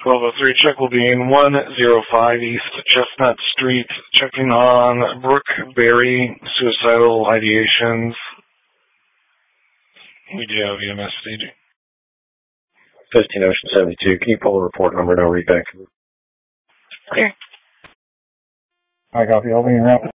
1203, check will be in 105 East Chestnut Street, checking on Brooke Berry, suicidal ideations. We do have EMS staging. 15 Ocean 72, can you pull the report number and I'll read back? Okay. I copy, holding you out.